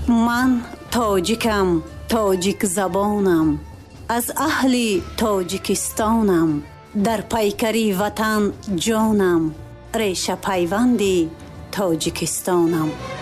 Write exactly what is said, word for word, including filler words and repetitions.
من تاجیکم، تاجیک زبانم، از اهل تاجیکستانم. در پیکری وطن جانم، ریشه پیوندی تاجیکستانم.